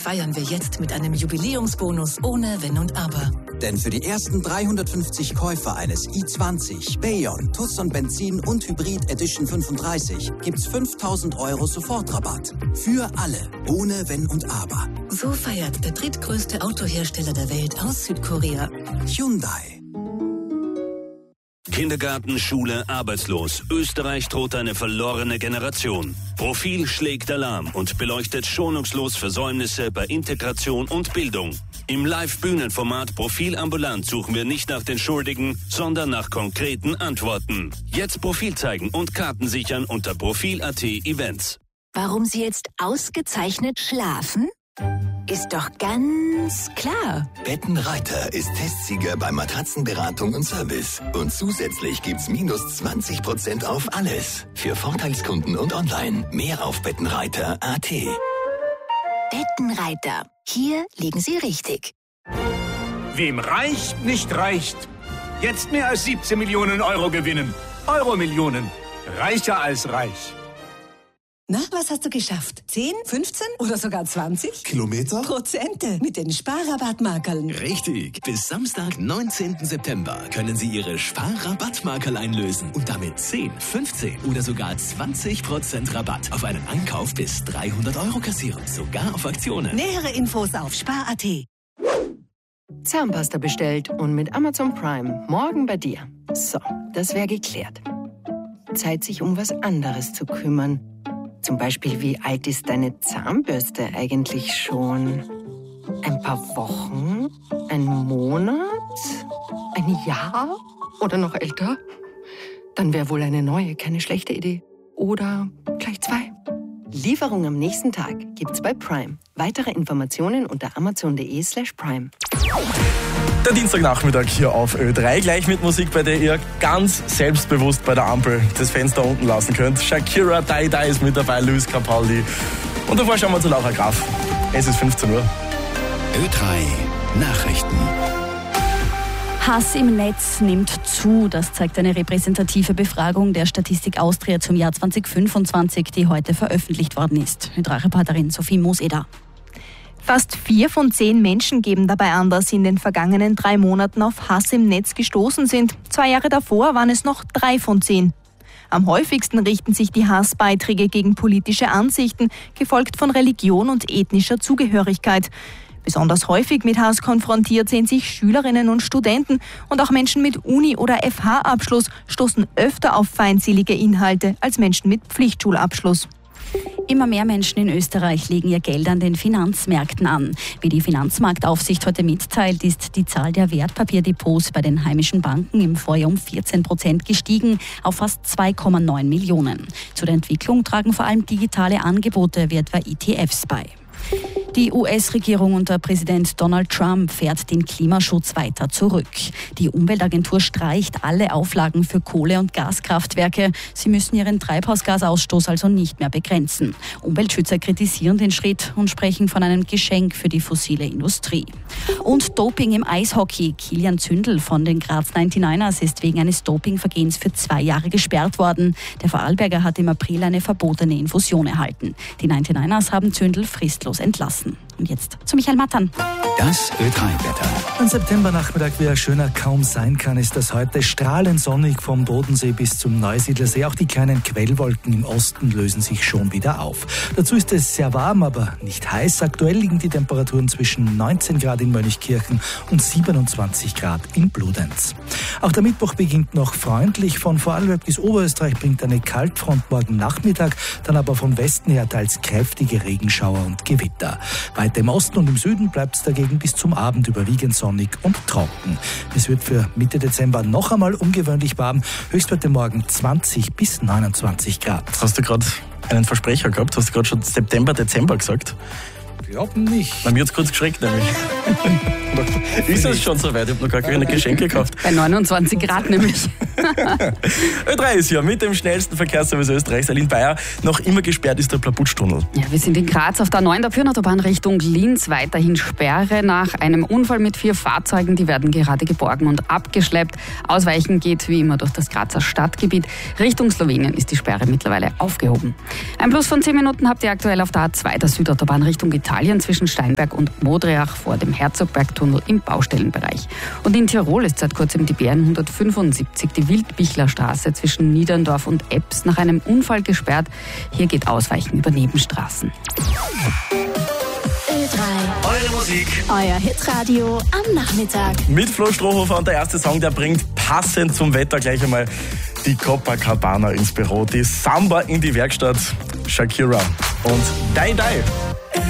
feiern wir jetzt mit einem Jubiläumsbonus ohne Wenn und Aber. Denn für die ersten 350 Käufer eines i20, Bayon, Tucson Benzin und Hybrid Edition 35 gibt's 5.000 € Sofortrabatt. Für alle, ohne Wenn und Aber. So feiert der drittgrößte Autohersteller der Welt aus Südkorea, Hyundai. Kindergarten, Schule, arbeitslos. Österreich droht eine verlorene Generation. Profil schlägt Alarm und beleuchtet schonungslos Versäumnisse bei Integration und Bildung. Im Live-Bühnenformat Profil ambulant suchen wir nicht nach den Schuldigen, sondern nach konkreten Antworten. Jetzt Profil zeigen und Karten sichern unter Profil.at Events. Warum Sie jetzt ausgezeichnet schlafen? Ist doch ganz klar. Bettenreiter ist Testsieger bei Matratzenberatung und Service. Und zusätzlich gibt's minus 20% auf alles. Für Vorteilskunden und online. Mehr auf Bettenreiter.at. Bettenreiter. Hier liegen Sie richtig. Wem reicht, nicht reicht. Jetzt mehr als 17 Millionen Euro gewinnen. Euro-Millionen. Reicher als reich. Na, was hast du geschafft? 10, 15 oder sogar 20? Kilometer? Prozente mit den Sparrabattmarkerln. Richtig. Bis Samstag, 19. September können Sie Ihre Sparrabattmarkerl einlösen und damit 10, 15 oder sogar 20% Rabatt auf einen Einkauf bis 300 € kassieren. Sogar auf Aktionen. Nähere Infos auf Spar.at. Zahnpasta bestellt und mit Amazon Prime morgen bei dir. So, das wäre geklärt. Zeit, sich um was anderes zu kümmern. Zum Beispiel, wie alt ist deine Zahnbürste eigentlich schon? Ein paar Wochen? Ein Monat? Ein Jahr? Oder noch älter? Dann wäre wohl eine neue keine schlechte Idee. Oder gleich 2. Lieferung am nächsten Tag gibt's bei Prime. Weitere Informationen unter amazon.de/prime. Der Dienstagnachmittag hier auf Ö3, gleich mit Musik, bei der ihr ganz selbstbewusst bei der Ampel das Fenster unten lassen könnt. Shakira, Die Die ist mit dabei, Luis Capaldi. Und davor schauen wir zu Laura Graf. Es ist 15 Uhr. Ö3 Nachrichten. Hass im Netz nimmt zu. Das zeigt eine repräsentative Befragung der Statistik Austria zum Jahr 2025, die heute veröffentlicht worden ist. Ö3-Reporterin Sophie Mooseder. Fast 4 von 10 Menschen geben dabei an, dass sie in den vergangenen 3 Monaten auf Hass im Netz gestoßen sind. 2 Jahre davor waren es noch 3 von 10. Am häufigsten richten sich die Hassbeiträge gegen politische Ansichten, gefolgt von Religion und ethnischer Zugehörigkeit. Besonders häufig mit Hass konfrontiert sehen sich Schülerinnen und Studenten, und auch Menschen mit Uni- oder FH-Abschluss stoßen öfter auf feindselige Inhalte als Menschen mit Pflichtschulabschluss. Immer mehr Menschen in Österreich legen ihr Geld an den Finanzmärkten an. Wie die Finanzmarktaufsicht heute mitteilt, ist die Zahl der Wertpapierdepots bei den heimischen Banken im Vorjahr um 14% gestiegen auf fast 2,9 Millionen. Zu der Entwicklung tragen vor allem digitale Angebote wie etwa ETFs bei. Die US-Regierung unter Präsident Donald Trump fährt den Klimaschutz weiter zurück. Die Umweltagentur streicht alle Auflagen für Kohle- und Gaskraftwerke. Sie müssen ihren Treibhausgasausstoß also nicht mehr begrenzen. Umweltschützer kritisieren den Schritt und sprechen von einem Geschenk für die fossile Industrie. Und Doping im Eishockey. Kilian Zündel von den Graz 99ers ist wegen eines Dopingvergehens für 2 Jahre gesperrt worden. Der Vorarlberger hat im April eine verbotene Infusion erhalten. Die 99ers haben Zündel fristlos entlassen. Und jetzt zu Michael Mattern. Das Ö3-Wetter. Ein Septembernachmittag, wie er schöner kaum sein kann, ist das heute strahlend sonnig vom Bodensee bis zum Neusiedlersee. Auch die kleinen Quellwolken im Osten lösen sich schon wieder auf. Dazu ist es sehr warm, aber nicht heiß. Aktuell liegen die Temperaturen zwischen 19 Grad in Mönchkirchen und 27 Grad in Bludenz. Auch der Mittwoch beginnt noch freundlich. Von Vorarlberg bis Oberösterreich bringt eine Kaltfront morgen Nachmittag, dann aber vom Westen her teils kräftige Regenschauer und Gewitter. Weiter im Osten und im Süden bleibt es dagegen bis zum Abend überwiegend sonnig und trocken. Es wird für Mitte Dezember noch einmal ungewöhnlich warm. Höchstwerte morgen 20 bis 29 Grad. Hast du gerade einen Versprecher gehabt? Hast du gerade schon September, Dezember gesagt? Glaub nicht. Bei mir hat es kurz geschreckt nämlich. Ist es schon soweit? Ich habe noch gar keine Geschenke gekauft. Bei 29 Grad nämlich. Ö3 ist hier mit dem schnellsten Verkehrsservice Österreichs. Aline Bayer, noch immer gesperrt ist der Plabutsch-Tunnel. Ja, wir sind in Graz auf der 9. der Pyrnautobahn Richtung Linz. Weiterhin Sperre nach einem Unfall mit 4 Fahrzeugen. Die werden gerade geborgen und abgeschleppt. Ausweichen geht wie immer durch das Grazer Stadtgebiet. Richtung Slowenien ist die Sperre mittlerweile aufgehoben. Ein Plus von 10 Minuten habt ihr aktuell auf der A2 der Südautobahn Richtung Italien zwischen Steinberg und Modriach vor dem Herzogbergtunnel im Baustellenbereich. Und in Tirol ist seit kurzem die BN 175, die Wildbichlerstraße zwischen Niederndorf und Ebbs, nach einem Unfall gesperrt. Hier geht Ausweichen über Nebenstraßen. Ö3. Eure Musik. Euer Hitradio am Nachmittag. Mit Flo Strohhofer, und der erste Song, der bringt passend zum Wetter gleich einmal die Copacabana ins Büro, die Samba in die Werkstatt, Shakira und Die Die.